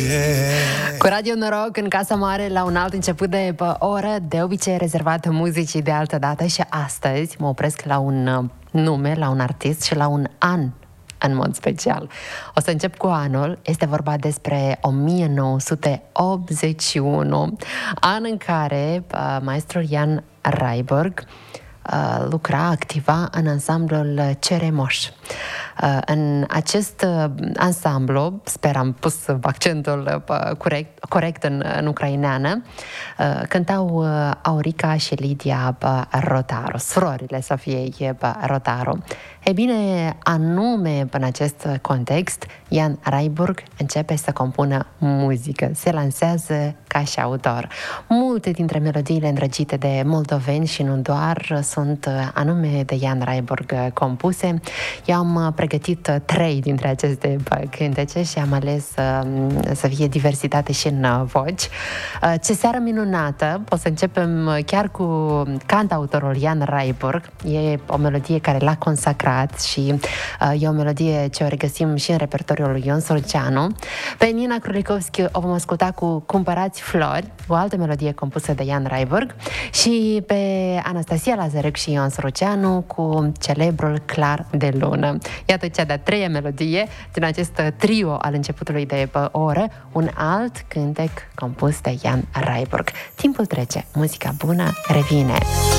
Cu Radio Noroc în Casa Mare la un alt început de oră, de obicei rezervată muzicii de altă dată, și astăzi mă opresc la un nume, la un artist și la un an în mod special. O să încep cu anul. Este vorba despre 1981, an în care maestrul Jan Raiborg activa în ansamblul Ceremoș. În acest ansamblu, sper am pus accentul corect în ucraineană, cântau Aurica și Lidia Rotaru, surorile Sofiei Rotaru. E bine, anume în acest context, Jan Raiborg începe să compună muzică, se lansează ca și autor. Multe dintre melodiile îndrăgite de moldoveni și nu doar sunt anume de Jan Raiborg compuse. Eu am pregătit 3 dintre aceste cântece și am ales să fie diversitate și în voci. Ce seară minunată! O să începem chiar cu cantautorul Jan Raiborg. E o melodie care l-a consacrat și e o melodie ce o regăsim și în repertoriul lui Ion Sorceanu. Pe Nina Krulikovski o vom asculta cu Cumpărați flori, o altă melodie compusă de Jan Raiborg, și pe Anastasia Lazarec și Ion Sorceanu cu celebrul Clar de lună. Iată cea de-a 3-a melodie din acest trio al începutului de oră, un alt cântec compus de Jan Raiborg. Timpul trece, muzica bună revine.